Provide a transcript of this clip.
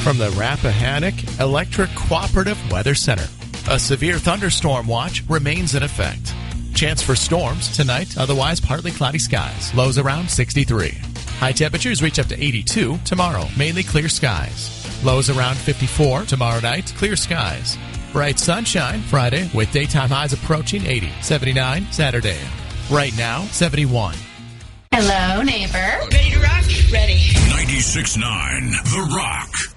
From the Rappahannock Electric Cooperative Weather Center, a severe thunderstorm watch remains in effect. Chance for storms tonight, otherwise partly cloudy skies. Lows around 63. High temperatures reach up to 82 tomorrow, mainly clear skies. Lows around 54 tomorrow night, clear skies. Bright sunshine Friday with daytime highs approaching 80. 79 Saturday. Right now, 71. Hello, neighbor. Ready to rock? Ready. 96.9 The Rock.